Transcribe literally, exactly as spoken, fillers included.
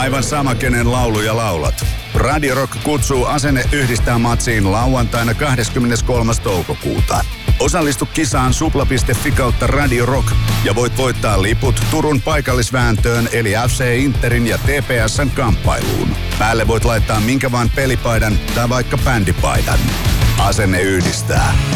Aivan sama, kenen lauluja laulat. Radio Rock kutsuu Asenne yhdistää matsiin lauantaina kahdeskymmeneskolmas toukokuuta. Osallistu kisaan supla piste fi kautta Radio Rock ja voit voittaa liput Turun paikallisvääntöön eli F C Interin ja T P S:n kamppailuun. Päälle voit laittaa minkä vaan pelipaidan tai vaikka bändipaidan. Asenne yhdistää.